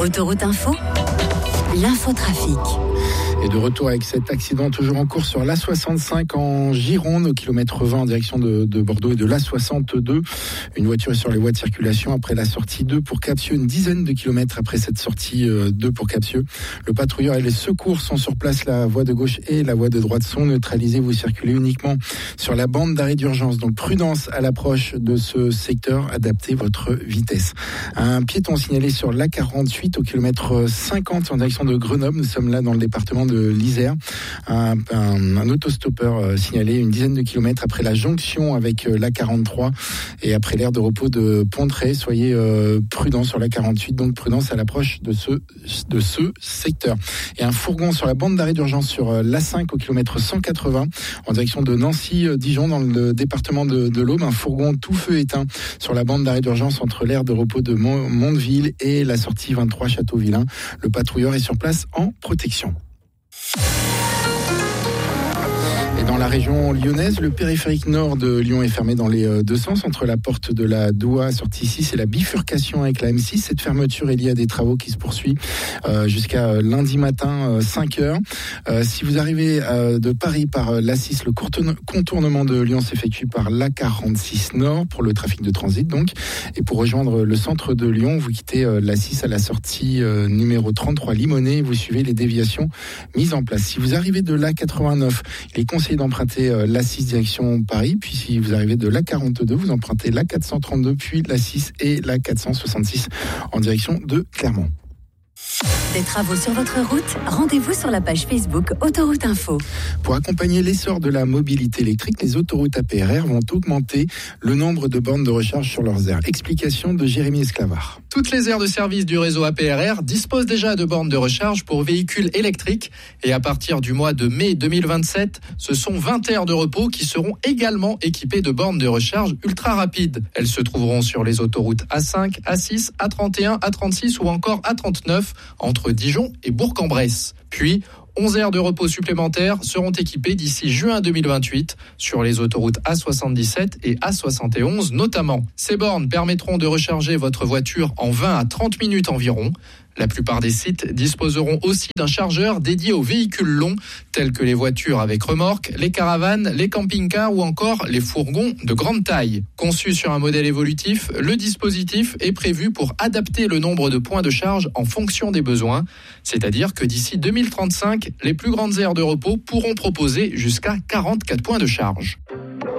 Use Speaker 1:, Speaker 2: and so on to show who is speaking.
Speaker 1: Autoroute Info, l'infotrafic.
Speaker 2: Et de retour avec cet accident toujours en cours sur l'A65 en Gironde, au kilomètre 20 en direction de Bordeaux, et de l'A62. Une voiture est sur les voies de circulation après la sortie 2 pour Capsieux, une dizaine de kilomètres après cette sortie 2 pour Capsieux. Le patrouilleur et les secours sont sur place. La voie de gauche et la voie de droite sont neutralisées. Vous circulez uniquement sur la bande d'arrêt d'urgence. Donc prudence à l'approche de ce secteur, adaptez votre vitesse. Un piéton signalé sur l'A48 au kilomètre 50 en direction de Grenoble. Nous sommes là dans le département de l'Isère. Un autostoppeur signalé une dizaine de kilomètres après la jonction avec l'A43 et après l'aire de repos de Pontrey. Soyez prudents sur l'A48, donc prudence à l'approche de ce secteur. Et un fourgon sur la bande d'arrêt d'urgence sur l'A5 au kilomètre 180 en direction de Nancy-Dijon dans le département de l'Aube. Un fourgon tout feu éteint sur la bande d'arrêt d'urgence entre l'aire de repos de Mondeville et la sortie 23 Châteauvillain. Le patrouilleur est sur place en protection. Et dans la région lyonnaise, le périphérique nord de Lyon est fermé dans les deux sens, entre la porte de la Doua, sortie 6, et la bifurcation avec la M6. Cette fermeture est liée à des travaux qui se poursuivent jusqu'à lundi matin, 5h. Si vous arrivez de Paris par l'A6, le contournement de Lyon s'effectue par l'A46 Nord pour le trafic de transit, donc. Et pour rejoindre le centre de Lyon, vous quittez l'A6 à la sortie numéro 33 Limonest et vous suivez les déviations mises en place. Si vous arrivez de l'A89, il est conseillé d'emprunter l'A6 direction Paris, puis si vous arrivez de l'A42, vous empruntez l'A432, puis l'A6 et l'A466 en direction de Clermont.
Speaker 1: Des travaux sur votre route, rendez-vous sur la page Facebook Autoroute Info.
Speaker 2: Pour accompagner l'essor de la mobilité électrique, les autoroutes APRR vont augmenter le nombre de bornes de recharge sur leurs aires. Explication de Jérémy Esclavard.
Speaker 3: Toutes les aires de service du réseau APRR disposent déjà de bornes de recharge pour véhicules électriques. Et à partir du mois de mai 2027, ce sont 20 aires de repos qui seront également équipées de bornes de recharge ultra rapides. Elles se trouveront sur les autoroutes A5, A6, A31, A36 ou encore A39 entre Dijon et Bourg-en-Bresse. Puis, 11 aires de repos supplémentaires seront équipées d'ici juin 2028 sur les autoroutes A77 et A71 notamment. Ces bornes permettront de recharger votre voiture en 20 à 30 minutes environ. La plupart des sites disposeront aussi d'un chargeur dédié aux véhicules longs, tels que les voitures avec remorque, les caravanes, les camping-cars ou encore les fourgons de grande taille. Conçu sur un modèle évolutif, le dispositif est prévu pour adapter le nombre de points de charge en fonction des besoins. C'est-à-dire que d'ici 2035, les plus grandes aires de repos pourront proposer jusqu'à 44 points de charge.